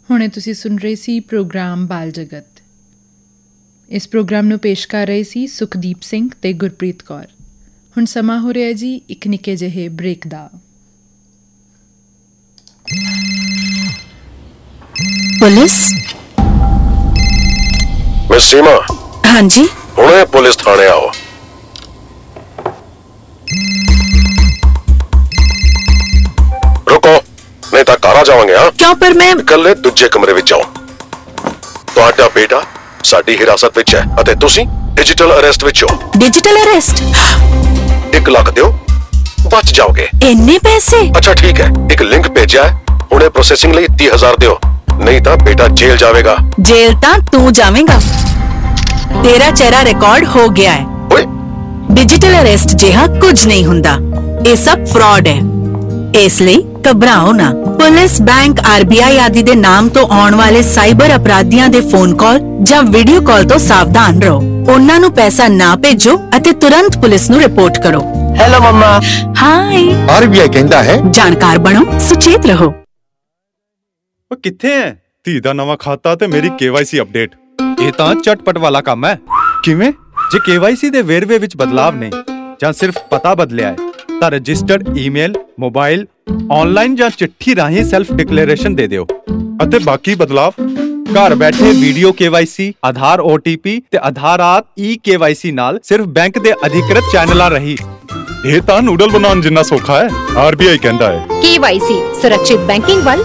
ਹੁਣੇ ਤੁਸੀਂ ਸੁਣ ਰਹੇ ਸੀ ਪ੍ਰੋਗਰਾਮ ਬਾਲ ਜਗਤ। ਇਸ ਪ੍ਰੋਗਰਾਮ ਨੂੰ ਪੇਸ਼ ਕਰ ਰਹੇ ਸੀ ਸੁਖਦੀਪ ਸਿੰਘ ਤੇ ਗੁਰਪ੍ਰੀਤ ਕੌਰ। ਹੁਣ ਸਮਾਂ ਹੋ ਰਿਹਾ ਜੀ ਇੱਕ ਨਿੱਕੇ ਜਿਹੇ ਬ੍ਰੇਕ ਦਾ। ਪੁਲਿਸ? ਮਿਸ ਸੀਮਾ। ਹਾਂਜੀ। ਹੁਣੇ ਪੁਲਿਸ ਥਾਣੇ ਆਓ। ਰੁਕੋ, ਨਹੀਂ ਤਾਂ ਘਰ ਆ ਜਾਵਾਂਗੇ। ਹਾਂ ਕਿਉਂ? ਪਰ ਮੈਂ ਇਕੱਲੇ ਦੂਜੇ ਕਮਰੇ ਵਿੱਚ ਜਾਓ। ਤੁਹਾਡਾ ਬੇਟਾ ਸਾਡੀ ਹਿਰਾਸਤ ਵਿੱਚ ਹੈ ਅਤੇ ਤੁਸੀਂ ਡਿਜੀਟਲ ਅਰੈਸਟ ਵਿੱਚ ਹੋ। Digital arrest? 1 ਲੱਖ ਦਿਓ, ਬਚ ਜਾਓਗੇ। ਇੰਨੇ ਪੈਸੇ? ਅੱਛਾ ਠੀਕ ਹੈ, ਇੱਕ ਲਿੰਕ ਭੇਜਿਆ ਹੈ, ਹੁਣੇ ਪ੍ਰੋਸੈਸਿੰਗ ਲਈ 30,000 ਦਿਓ, ਨਹੀਂ ਤਾਂ ਬੇਟਾ ਜੇਲ੍ਹ ਜਾਵੇਗਾ। ਜੇਲ੍ਹ ਤਾਂ ਤੂੰ ਜਾਵੇਂਗਾ। ਤੇਰਾ ਚਿਹਰਾ ਰਿਕਾਰਡ ਹੋ ਗਿਆ ਹੈ। ਓਏ ਡਿਜੀਟਲ ਅਰੈਸਟ ਜਿਹਾ ਕੁਝ ਨਹੀਂ ਹੁੰਦਾ, ਇਹ ਸਭ ਫਰਾਡ ਹੈ। ਇਸ ਲਈ ਘਬਰਾਓ ਨਾ। ਪੁਲਿਸ, ਬੈਂਕ, RBI ਆਦਿ ਦੇ ਨਾਮ ਤੋਂ ਆਉਣ ਵਾਲੇ ਸਾਈਬਰ ਅਪਰਾਧੀਆਂ ਦੇ ਫੋਨ ਕਾਲ ਜਾਂ ਵੀਡੀਓ ਕਾਲ ਤੋਂ ਸਾਵਧਾਨ ਰਹੋ। ਉਹਨਾਂ ਨੂੰ ਪੈਸਾ ਨਾ ਭੇਜੋ ਅਤੇ ਤੁਰੰਤ ਪੁਲਿਸ ਨੂੰ ਰਿਪੋਰਟ ਕਰੋ। ਹੈਲੋ ਮੰਮਾ। ਹਾਈ। RBI ਕਹਿੰਦਾ ਹੈ ਜਾਣਕਾਰ ਬਣੋ, ਸੁਚੇਤ ਰਹੋ। ਉਹ ਕਿੱਥੇ ਹੈ? ਧੀ ਦਾ ਨਵਾਂ ਖਾਤਾ ਤੇ ਮੇਰੀ KYC ਅਪਡੇਟ। ਇਹ ਤਾਂ ਝਟਪਟ ਵਾਲਾ ਕੰਮ ਹੈ। ਕਿਵੇਂ? ਜੇ KYC ਦੇ ਵੇਰਵੇ ਵਿੱਚ ਬਦਲਾਵ ਨਹੀਂ ਜਾਂ ਸਿਰਫ ਪਤਾ ਬਦਲਿਆ ਹੈ ਤਾਂ ਰਜਿਸਟਰਡ ਈਮੇਲ, ਮੋਬਾਈਲ, ਆਨਲਾਈਨ ਜਾਂ ਚਿੱਠੀ ਰਾਹੀਂ ਸੈਲਫ ਡਿਕਲੇਰੇਸ਼ਨ ਦੇ ਦਿਓ ਅਤੇ ਬਾਕੀ ਬਦਲਾਵ ਘਰ ਬੈਠੇ ਵੀਡੀਓ KYC, ਆਧਾਰ OTP ਤੇ ਆਧਾਰਾਤ eKYC ਨਾਲ ਸਿਰਫ ਬੈਂਕ ਦੇ ਅਧਿਕ੍ਰਿਤ ਚੈਨਲਾਂ ਰਾਹੀਂ। ਇਹ ਤਾਂ ਨੂਡਲ ਬਣਾਉਣ ਜਿੰਨਾ ਸੌਖਾ ਹੈ। RBI ਕਹਿੰਦਾ ਹੈ KYC ਸੁਰੱਖਿਅਤ ਬੈਂਕਿੰਗ ਵੱਲ